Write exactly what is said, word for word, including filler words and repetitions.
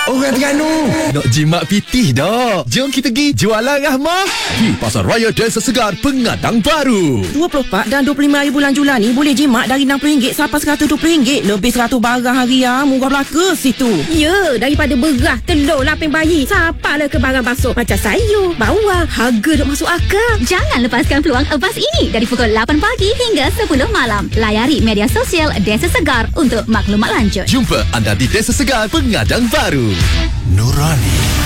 Orang Terengganu nak jimat pitih dah. Jom kita pergi jualan Rahmah di Pasar Raya Desa Segar, Pengadang Baru. dua puluh empat dan dua puluh lima hari bulan Julai ni boleh jimat dari enam puluh ringgit sampai seratus dua puluh ringgit. Lebih seratus barang harian. Murah belaka situ. Ya, daripada beras, telur, laping bayi, sampailah ke barang basuh macam sayur, bawang. Harga duk masuk akal. Jangan lepaskan peluang emas ini dari pukul lapan pagi hingga sepuluh malam. Layari media sosial Desa Segar untuk maklumat lanjut. Jumpa anda di Desa Segar, Pengadang Baru. Nurani